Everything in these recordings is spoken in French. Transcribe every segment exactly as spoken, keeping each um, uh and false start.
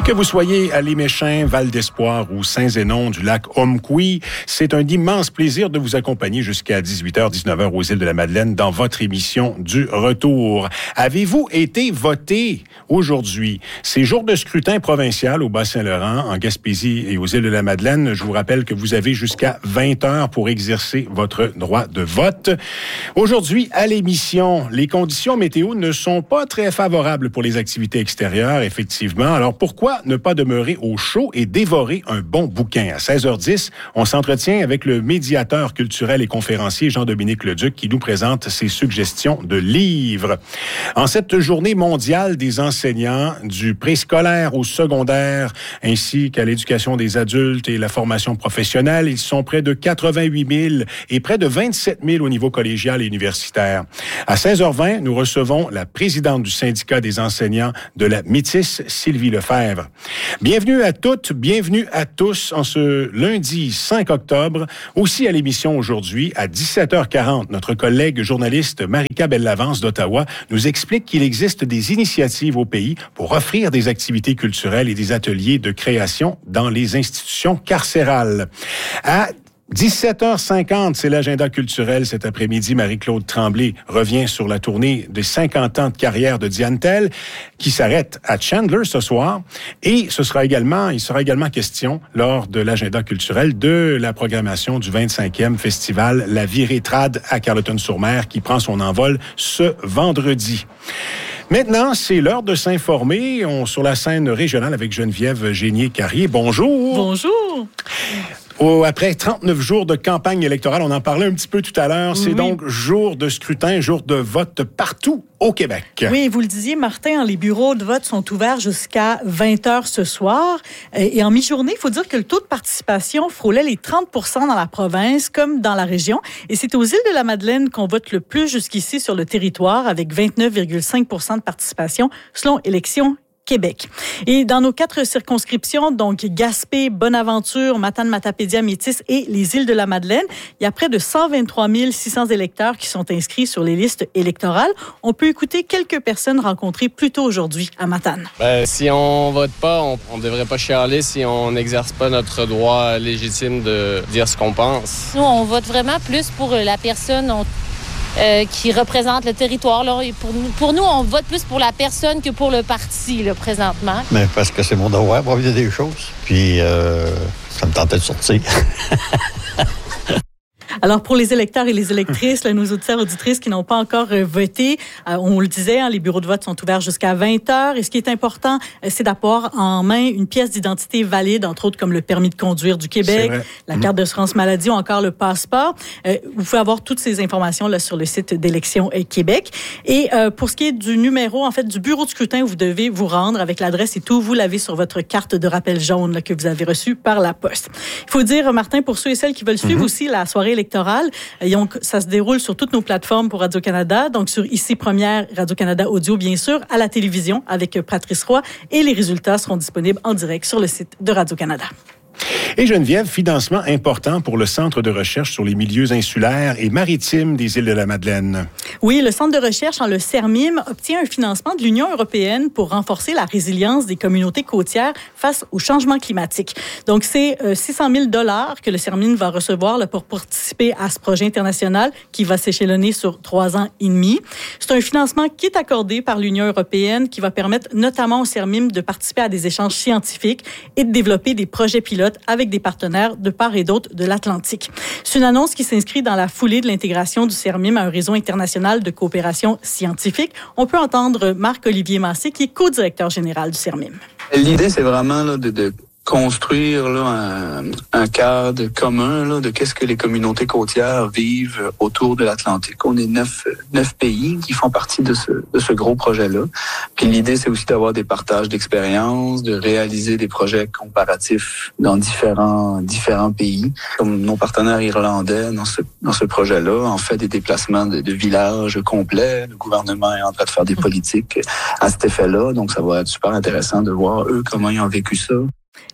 Que vous soyez à Léméchin, Val-d'Espoir ou Saint-Zénon du lac Omkoui, c'est un immense plaisir de vous accompagner jusqu'à dix-huit heures, dix-neuf heures aux îles de la Madeleine dans votre émission du Retour. Avez-vous été voté aujourd'hui? C'est jour de scrutin provincial au Bas-Saint-Laurent, en Gaspésie et aux îles de la Madeleine. Je vous rappelle que vous avez jusqu'à vingt heures pour exercer votre droit de vote. Aujourd'hui, à l'émission, les conditions météo ne sont pas très favorables pour les activités extérieures, effectivement. Alors, pourquoi ne pas demeurer au chaud et dévorer un bon bouquin? À seize heures dix, on s'entretient avec le médiateur culturel et conférencier Jean-Dominique Leduc qui nous présente ses suggestions de livres. En cette journée mondiale des enseignants, du préscolaire au secondaire, ainsi qu'à l'éducation des adultes et la formation professionnelle, ils sont près de quatre-vingt-huit mille et près de vingt-sept mille au niveau collégial et universitaire. À seize heures vingt, nous recevons la présidente du syndicat des enseignants de la Métis, Sylvie Lefebvre. Bienvenue à toutes, bienvenue à tous en ce lundi cinq octobre. Aussi à l'émission aujourd'hui, à dix-sept heures quarante, notre collègue journaliste Marika Bellavance d'Ottawa nous explique qu'il existe des initiatives au pays pour offrir des activités culturelles et des ateliers de création dans les institutions carcérales. À dix-sept heures cinquante, c'est l'agenda culturel cet après-midi. Marie-Claude Tremblay revient sur la tournée des cinquante ans de carrière de Diane Tell, qui s'arrête à Chandler ce soir. Et ce sera également, il sera également question, lors de l'agenda culturel, de la programmation du vingt-cinquième festival La Virée Trad à Carleton-sur-Mer, qui prend son envol ce vendredi. Maintenant, c'est l'heure de s'informer. On sur la scène régionale avec Geneviève Génier-Carrier. Bonjour. Bonjour. Oh, après trente-neuf jours de campagne électorale, on en parlait un petit peu tout à l'heure, c'est oui. donc jour de scrutin, jour de vote partout au Québec. Oui, vous le disiez, Martin, les bureaux de vote sont ouverts jusqu'à vingt heures ce soir. Et en mi-journée, il faut dire que le taux de participation frôlait les trente pour cent dans la province comme dans la région. Et c'est aux îles de la Madeleine qu'on vote le plus jusqu'ici sur le territoire, avec vingt-neuf virgule cinq pour cent de participation selon Élections Québec. Et dans nos quatre circonscriptions, donc Gaspé, Bonaventure, Matane-Matapédia, Métis et les îles de la Madeleine, il y a près de cent vingt-trois mille six cents électeurs qui sont inscrits sur les listes électorales. On peut écouter quelques personnes rencontrées plus tôt aujourd'hui à Matane. Ben, si on vote pas, on ne devrait pas chialer si on n'exerce pas notre droit légitime de dire ce qu'on pense. Nous, on vote vraiment plus pour la personne... On... Euh, qui représente le territoire. Là. Pour, pour nous, on vote plus pour la personne que pour le parti, là, présentement. Mais parce que c'est mon devoir pour éviter des choses. Puis, euh, ça me tentait de sortir. Alors, pour les électeurs et les électrices, là, nos auditeurs et auditrices qui n'ont pas encore euh, voté, euh, on le disait, hein, les bureaux de vote sont ouverts jusqu'à vingt heures. Et ce qui est important, euh, c'est d'avoir en main une pièce d'identité valide, entre autres comme le permis de conduire du Québec, la carte d'assurance maladie ou encore le passeport. Euh, vous pouvez avoir toutes ces informations là sur le site d'Élections Québec. Et euh, pour ce qui est du numéro, en fait, du bureau de scrutin où vous devez vous rendre avec l'adresse et tout, vous l'avez sur votre carte de rappel jaune là, que vous avez reçue par la poste. Il faut dire, Martin, pour ceux et celles qui veulent suivre mm-hmm. aussi la soirée électorale, donc, ça se déroule sur toutes nos plateformes pour Radio-Canada, donc sur Ici Première, Radio-Canada Audio, bien sûr, à la télévision avec Patrice Roy, et les résultats seront disponibles en direct sur le site de Radio-Canada. Et Geneviève, financement important pour le Centre de recherche sur les milieux insulaires et maritimes des îles de la Madeleine. Oui, le Centre de recherche, en le CERMIM, obtient un financement de l'Union européenne pour renforcer la résilience des communautés côtières face au changement climatique. Donc, c'est euh, six cent mille dollars que le CERMIM va recevoir là, pour participer à ce projet international qui va s'échelonner sur trois ans et demi. C'est un financement qui est accordé par l'Union européenne qui va permettre notamment au CERMIM de participer à des échanges scientifiques et de développer des projets pilotes avec des partenaires de part et d'autre de l'Atlantique. C'est une annonce qui s'inscrit dans la foulée de l'intégration du CERMIM à un réseau international de coopération scientifique. On peut entendre Marc-Olivier Massé, qui est co-directeur général du CERMIM. L'idée, c'est vraiment là, de, de construire là, un, un cadre commun là, de qu'est-ce que les communautés côtières vivent autour de l'Atlantique. On est neuf, neuf pays qui font partie de ce, de ce gros projet-là. Puis l'idée, c'est aussi d'avoir des partages d'expériences, de réaliser des projets comparatifs dans différents, différents pays. Comme nos partenaires irlandais dans ce, dans ce projet-là, en fait des déplacements de, de villages complets. Le gouvernement est en train de faire des politiques à cet effet-là. Donc, ça va être super intéressant de voir eux comment ils ont vécu ça.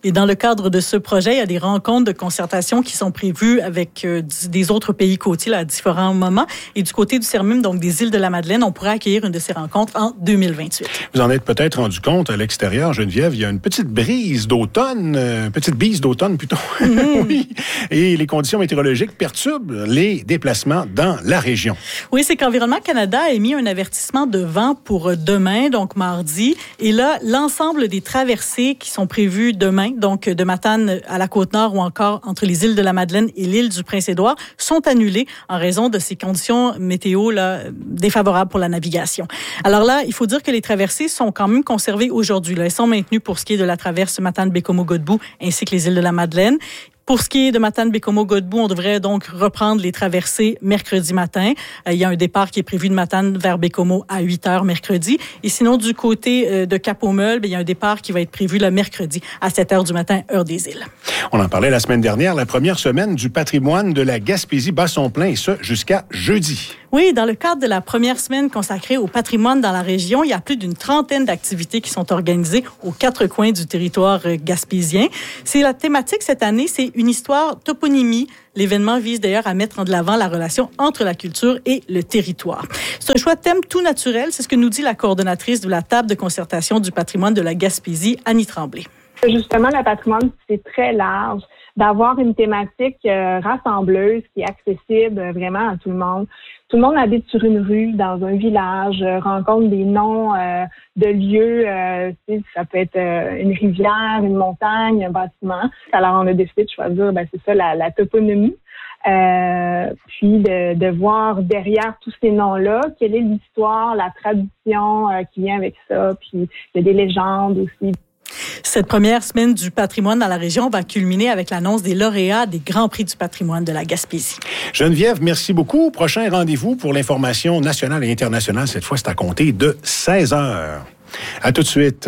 Et dans le cadre de ce projet, il y a des rencontres de concertation qui sont prévues avec euh, des autres pays côtiers là, à différents moments. Et du côté du CERMUM, donc des îles de la Madeleine, on pourrait accueillir une de ces rencontres en deux mille vingt-huit. Vous en êtes peut-être rendu compte à l'extérieur, Geneviève, il y a une petite brise d'automne, euh, petite bise d'automne plutôt. Mm-hmm. Oui. Et les conditions météorologiques perturbent les déplacements dans la région. Oui, c'est qu'Environnement Canada a émis un avertissement de vent pour demain, donc mardi. Et là, l'ensemble des traversées qui sont prévues demain, donc de Matane à la Côte-Nord ou encore entre les îles de la Madeleine et l'île du Prince-Édouard, sont annulées en raison de ces conditions météo là, défavorables pour la navigation. Alors là, il faut dire que les traversées sont quand même conservées aujourd'hui. Là. Elles sont maintenues pour ce qui est de la traverse Matane-Bécomo-Godbout ainsi que les îles de la Madeleine. Pour ce qui est de Matane-Bécomo-Godbout, on devrait donc reprendre les traversées mercredi matin. Euh, il y a un départ qui est prévu de Matane vers Bécomo à huit heures mercredi. Et sinon, du côté euh, de Cap-aux-Meules, il y a un départ qui va être prévu le mercredi à sept heures du matin, heure des îles. On en parlait la semaine dernière, la première semaine du patrimoine de la Gaspésie bat son plein, et ça jusqu'à jeudi. Oui, dans le cadre de la première semaine consacrée au patrimoine dans la région, il y a plus d'une trentaine d'activités qui sont organisées aux quatre coins du territoire gaspésien. C'est la thématique cette année, c'est une histoire toponymie. L'événement vise d'ailleurs à mettre en l'avant la relation entre la culture et le territoire. C'est un choix de thème tout naturel, c'est ce que nous dit la coordonnatrice de la table de concertation du patrimoine de la Gaspésie, Annie Tremblay. Justement, le patrimoine, c'est très large. D'avoir une thématique euh, rassembleuse qui est accessible euh, vraiment à tout le monde. Tout le monde habite sur une rue, dans un village, euh, rencontre des noms euh, de lieux. Euh, ça peut être euh, une rivière, une montagne, un bâtiment. Alors, on a décidé de choisir, ben, c'est ça, la, la toponymie. Euh, puis de, de voir derrière tous ces noms-là, quelle est l'histoire, la tradition euh, qui vient avec ça. Puis il y a des légendes aussi. Cette première semaine du patrimoine dans la région va culminer avec l'annonce des lauréats des Grands Prix du patrimoine de la Gaspésie. Geneviève, merci beaucoup. Prochain rendez-vous pour l'information nationale et internationale. Cette fois, c'est à compter de seize heures. À tout de suite.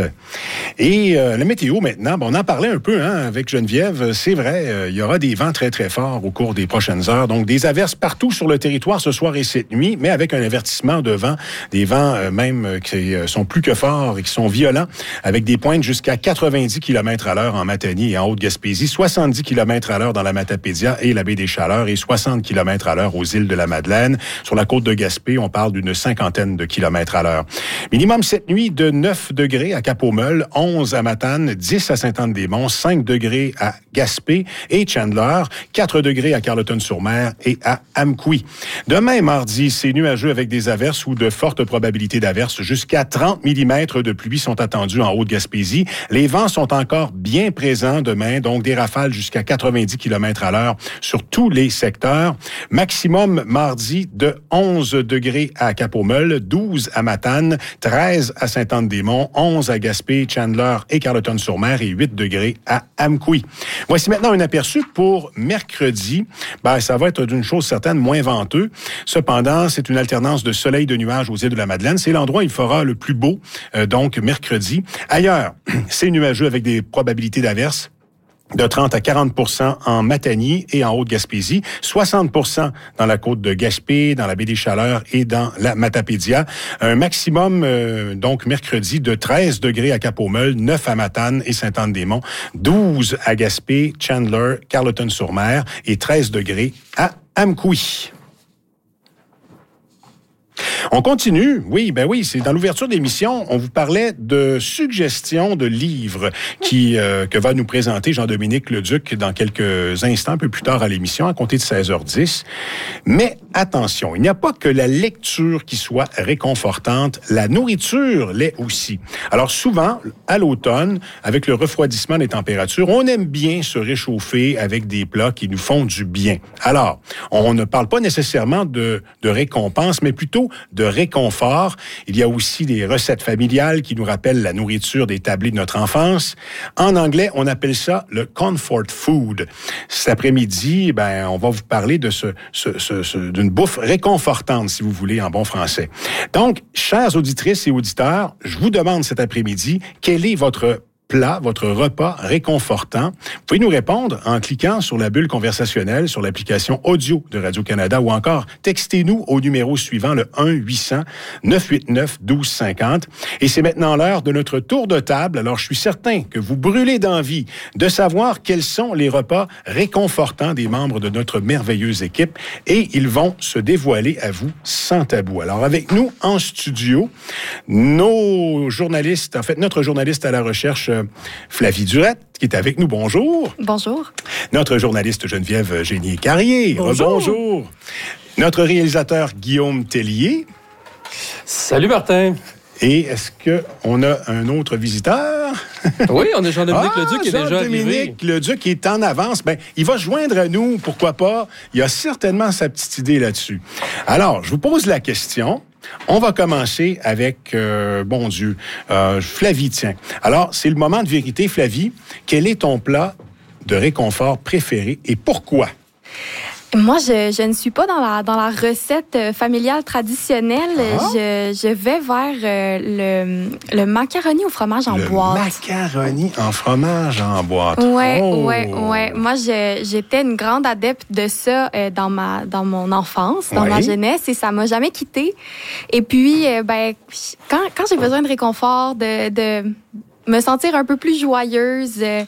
Et euh, la météo maintenant, bon, on en parlait un peu hein, avec Geneviève. C'est vrai, euh, il y aura des vents très, très forts au cours des prochaines heures. Donc, des averses partout sur le territoire ce soir et cette nuit, mais avec un avertissement de vent. Des vents euh, même euh, qui euh, sont plus que forts et qui sont violents, avec des pointes jusqu'à quatre-vingt-dix kilomètres à l'heure en Matanie et en Haute-Gaspésie, soixante-dix kilomètres à l'heure dans la Matapédia et la baie des Chaleurs et soixante kilomètres à l'heure aux îles de la Madeleine. Sur la côte de Gaspé, on parle d'une cinquantaine de kilomètres à l'heure. Minimum cette nuit de neuf degrés à Cap-aux-Meules, onze à Matane, dix à Sainte-Anne-des-Monts, cinq degrés à Gaspé et Chandler, quatre degrés à Carleton-sur-Mer et à Amqui. Demain, mardi, c'est nuageux avec des averses ou de fortes probabilités d'averses. Jusqu'à trente millimètres de pluie sont attendus en Haute-Gaspésie. Les vents sont encore bien présents demain, donc des rafales jusqu'à quatre-vingt-dix kilomètres à l'heure sur tous les secteurs. Maximum mardi de onze degrés à Cap-aux-Meules, douze à Matane, treize à Sainte-Anne-des-Monts, onze à Gaspé, Chandler et Carleton-sur-Mer et huit degrés à Amqui. Voici maintenant un aperçu pour mercredi. Ben, ça va être d'une chose certaine moins venteux. Cependant, c'est une alternance de soleil et de nuages aux îles de la Madeleine. C'est l'endroit où il fera le plus beau, euh, donc mercredi. Ailleurs, c'est nuageux avec des probabilités d'averses de trente à quarante pour cent en Matanie et en Haute-Gaspésie, soixante pour cent dans la côte de Gaspé, dans la baie des Chaleurs et dans la Matapédia. Un maximum, euh, donc, mercredi, de treize degrés à Cap-aux-Meules, neuf à Matane et Sainte-Anne-des-Monts, douze à Gaspé, Chandler, Carleton-sur-Mer et treize degrés à Amqui. On continue. Oui, ben oui, c'est dans l'ouverture de l'émission, on vous parlait de suggestions de livres qui euh, que va nous présenter Jean-Dominique Leduc dans quelques instants, un peu plus tard à l'émission, à compter de seize heures dix. Mais attention, il n'y a pas que la lecture qui soit réconfortante, la nourriture l'est aussi. Alors souvent, à l'automne, avec le refroidissement des températures, on aime bien se réchauffer avec des plats qui nous font du bien. Alors, on ne parle pas nécessairement de, de récompense, mais plutôt de réconfort. Il y a aussi des recettes familiales qui nous rappellent la nourriture des tablés de notre enfance. En anglais, on appelle ça le comfort food. Cet après-midi, ben, on va vous parler de ce, ce, ce, ce, d'une bouffe réconfortante, si vous voulez, en bon français. Donc, chères auditrices et auditeurs, je vous demande cet après-midi, quel est votre plat, votre repas réconfortant? Vous pouvez nous répondre en cliquant sur la bulle conversationnelle sur l'application audio de Radio-Canada ou encore textez-nous au numéro suivant, le un huit cents neuf huit neuf douze cinquante. Et c'est maintenant l'heure de notre tour de table. Alors, je suis certain que vous brûlez d'envie de savoir quels sont les repas réconfortants des membres de notre merveilleuse équipe et ils vont se dévoiler à vous sans tabou. Alors, avec nous en studio, nos journalistes, en fait, notre journaliste à la recherche, Flavie Durette, qui est avec nous. Bonjour. Bonjour. Notre journaliste Geneviève Génier-Carrier. Bonjour. Bonjour. Notre réalisateur Guillaume Tellier. Salut Martin. Et est-ce qu'on a un autre visiteur? Oui, on a Jean-Dominique ah, Leduc qui est déjà arrivé. Jean-Dominique Leduc qui est en avance. Ben, il va se joindre à nous, pourquoi pas. Il a certainement sa petite idée là-dessus. Alors, je vous pose la question. On va commencer avec, euh, bon Dieu, euh, Flavie, tiens. Alors, c'est le moment de vérité, Flavie. Quel est ton plat de réconfort préféré et pourquoi? Moi, je, je ne suis pas dans la, dans la recette familiale traditionnelle. Ah. Je, je vais vers euh, le, le macaroni au fromage en le boîte. Macaroni en fromage en boîte. Oui, oh. oui, oui. Moi, je, j'étais une grande adepte de ça euh, dans, ma, dans mon enfance, dans ouais. ma jeunesse, et ça m'a jamais quittée. Et puis, euh, ben, quand, quand j'ai besoin de réconfort, de... de me sentir un peu plus joyeuse. Je,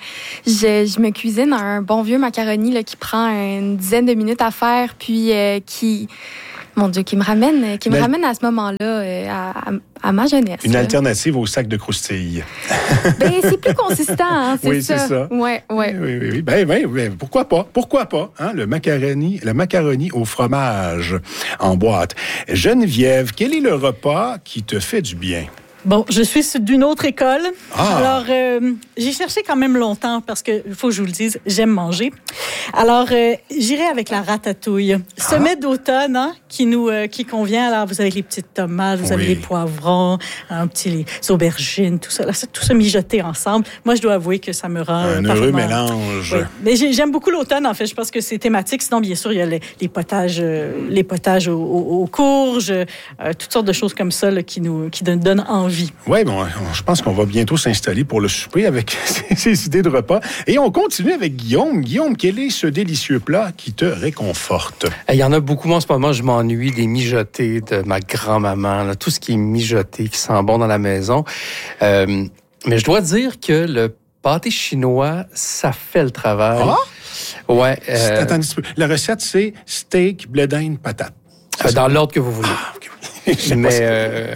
je me cuisine un bon vieux macaroni là, qui prend une dizaine de minutes à faire, puis euh, qui, mon Dieu, qui me ramène, qui me Une ramène à ce moment-là, euh, à, à, à ma jeunesse. Une là. alternative au sac de croustilles. Ben, c'est plus consistant, hein, c'est oui, ça. Oui, c'est ça. Ouais, ouais. Oui, oui, oui. Ben, ben, ben, pourquoi pas? Pourquoi pas? Hein? Le macaroni, le macaroni au fromage en boîte. Geneviève, quel est le repas qui te fait du bien? Bon, je suis d'une autre école. Ah. Alors, euh, j'ai cherché quand même longtemps parce que, il faut que je vous le dise, j'aime manger. Alors, euh, j'irai avec la ratatouille. Ah. Sommet d'automne, hein, qui nous euh, qui convient. Alors, vous avez les petites tomates, vous oui. avez les poivrons, un petit les aubergines, tout ça, là, tout ça mijoté ensemble. Moi, je dois avouer que ça me rend un euh, heureux mélange. Oui. Mais j'aime beaucoup l'automne. En fait, je pense que c'est thématique. Sinon, bien sûr, il y a les, les potages, euh, les potages aux, aux, aux courges, euh, toutes sortes de choses comme ça là, qui nous qui donnent envie. Oui, bon, je pense qu'on va bientôt s'installer pour le souper avec ces idées de repas. Et on continue avec Guillaume. Guillaume, quel est ce délicieux plat qui te réconforte? Il y en a beaucoup. Moi, en ce moment, je m'ennuie des mijotés de ma grand-maman. Là, tout ce qui est mijoté, qui sent bon dans la maison. Euh, mais je dois dire que le pâté chinois, ça fait le travail. Ah? Ouais. Euh... Attends un petit peu. La recette, c'est steak, blé d'Inde, patate. Euh, dans l'ordre que vous voulez. Ah, okay. Mais euh,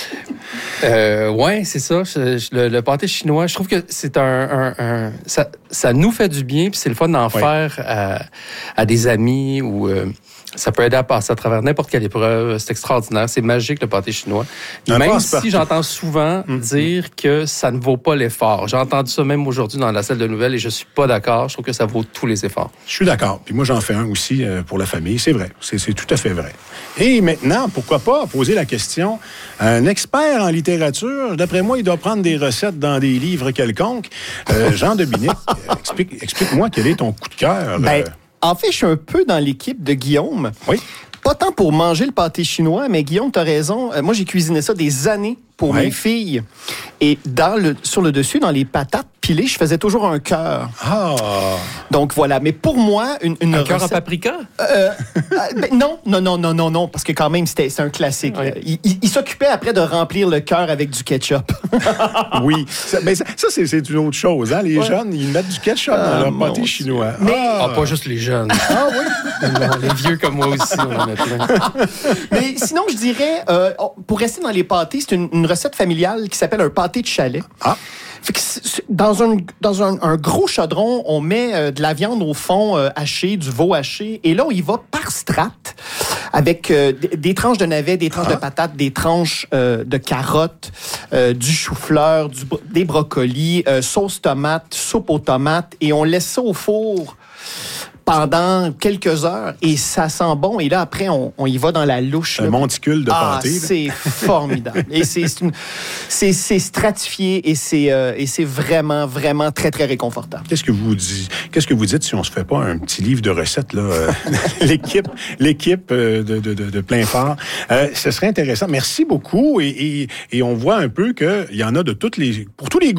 euh, ouais, c'est ça. Je, je, le, le pâté chinois, je trouve que c'est un, un, un ça, ça nous fait du bien, puis c'est le fun d'en ouais. faire à, à des amis ou euh, ça peut aider à passer à travers n'importe quelle épreuve. C'est extraordinaire, c'est magique le pâté chinois. Un même si j'entends souvent mm-hmm. dire que ça ne vaut pas l'effort. J'ai entendu ça même aujourd'hui dans la salle de nouvelles et je suis pas d'accord. Je trouve que ça vaut tous les efforts. Je suis d'accord. Puis moi j'en fais un aussi euh, pour la famille. C'est vrai, c'est, c'est tout à fait vrai. Et maintenant, pourquoi pas poser la question à un expert en littérature. D'après moi, il doit prendre des recettes dans des livres quelconques. Euh, Jean-Dominique, explique, explique-moi quel est ton coup de cœur. Ben, en fait, je suis un peu dans l'équipe de Guillaume. Oui. Pas tant pour manger le pâté chinois, mais Guillaume, t'as raison. Moi, j'ai cuisiné ça des années pour ouais. mes filles. Et dans le, sur le dessus, dans les patates pilées, je faisais toujours un cœur. Ah! Donc voilà. Mais pour moi, une, une un recette... cœur en paprika? Euh, ben, non, non, non, non, non, non, parce que quand même, c'était, c'est un classique. Ouais. Il, il, il s'occupait après de remplir le cœur avec du ketchup. Oui. Ça, mais ça, ça c'est, c'est une autre chose. Hein? Les ouais. jeunes, ils mettent du ketchup ah, dans leur pâté chinois. Mais... Ah. ah, pas juste les jeunes. Ah oui? Non, les vieux comme moi aussi, on en a plein. Mais sinon, je dirais, euh, pour rester dans les pâtés, c'est une, une recette familiale qui s'appelle un pâté de chalet. Ah. Fait que dans un, dans un, un gros chaudron, on met euh, de la viande au fond euh, hachée, du veau haché, et là, on y va par strate avec euh, des, des tranches de navets, des tranches ah. de patates, des tranches euh, de carottes, euh, du chou-fleur, du, des brocolis, euh, sauce tomate, soupe aux tomates, et on laisse ça au four pendant quelques heures et ça sent bon. Et là, après, on, on y va dans la louche. Un là. monticule de ah, pâté. C'est formidable. Et c'est, c'est, une, c'est, c'est stratifié et c'est, euh, et c'est vraiment, vraiment très, très réconfortant. Qu'est-ce que vous dites, qu'est-ce que vous dites si on se fait pas un petit livre de recettes, là? Euh, l'équipe, l'équipe de, de, de, de plein phare. Euh, ce serait intéressant. Merci beaucoup. Et, et, et on voit un peu qu'il y en a de toutes les, pour tous les goûts.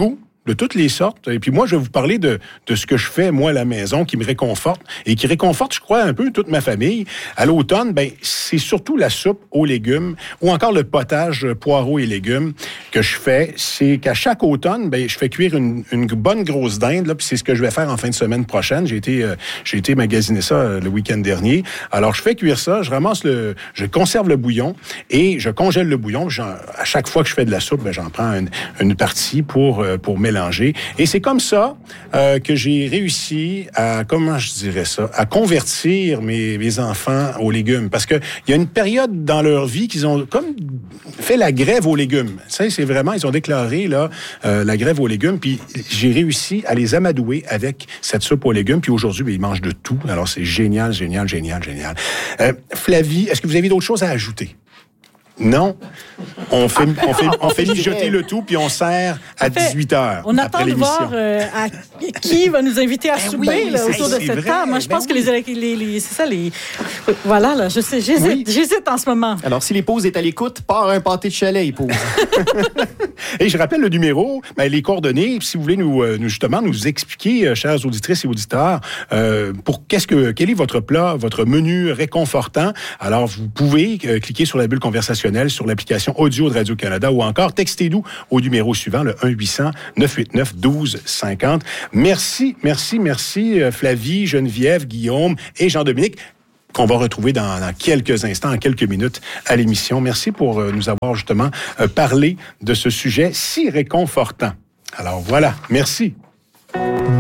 de toutes les sortes. Et puis moi, je vais vous parler de, de ce que je fais, moi, à la maison, qui me réconforte et qui réconforte, je crois, un peu toute ma famille. À l'automne, ben, c'est surtout la soupe aux légumes ou encore le potage poireaux et légumes que je fais. C'est qu'à chaque automne, ben, je fais cuire une, une bonne grosse dinde, là, puis c'est ce que je vais faire en fin de semaine prochaine. J'ai été, euh, j'ai été magasiner ça euh, le week-end dernier. Alors, je fais cuire ça, je ramasse le, je conserve le bouillon et je congèle le bouillon. À chaque fois que je fais de la soupe, ben, j'en prends une, une partie pour, euh, pour mélanger. Et c'est comme ça euh, que j'ai réussi à, comment je dirais ça, à convertir mes, mes enfants aux légumes. Parce qu'il y a une période dans leur vie qu'ils ont comme fait la grève aux légumes. Ça, c'est vraiment, ils ont déclaré là euh, la grève aux légumes. Puis j'ai réussi à les amadouer avec cette soupe aux légumes. Puis aujourd'hui, ben, ils mangent de tout. Alors c'est génial, génial, génial, génial. Euh, Flavie, est-ce que vous avez d'autres choses à ajouter? Non. On fait, on fait, on fait mijoter le tout, puis on sert à dix-huit heures. On attend de voir euh, à qui va nous inviter à Ben souper oui, là, autour de cette vrai, table. Moi, je ben pense oui. que les, les, les... C'est ça, les... Voilà, là, je sais, j'hésite, Oui. j'hésite en ce moment. Alors, si l'épouse est à l'écoute, part un pâté de chalet, épouse. Et je rappelle le numéro, ben, les coordonnées, si vous voulez nous, euh, nous justement nous expliquer, euh, chères auditrices et auditeurs, euh, pour qu'est-ce que quel est votre plat, votre menu réconfortant. Alors, vous pouvez euh, cliquer sur la bulle conversationnelle sur l'application audio de Radio-Canada ou encore textez-nous au numéro suivant, le un huit cents neuf huit neuf douze cinquante. Merci, merci, merci euh, Flavie, Geneviève, Guillaume et Jean-Dominique, qu'on va retrouver dans, dans quelques instants, en quelques minutes à l'émission. Merci pour euh, nous avoir justement euh, parlé de ce sujet si réconfortant. Alors voilà, merci.